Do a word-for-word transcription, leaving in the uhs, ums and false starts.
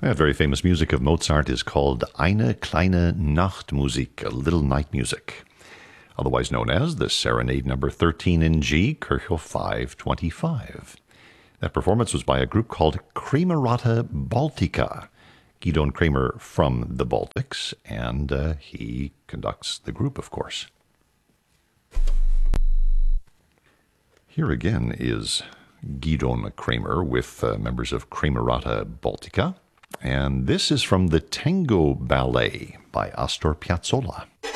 That very famous music of Mozart is called Eine kleine Nachtmusik, a little night music, otherwise known as the Serenade number thirteen in G, Kirchhoff five twenty-five. That performance was by a group called Kramerata Baltica. Gidon Kramer from the Baltics, and uh, he conducts the group, of course. Here again is Gidon Kramer with uh, members of Kramerata Baltica, and this is from the Tango Ballet by Astor Piazzolla.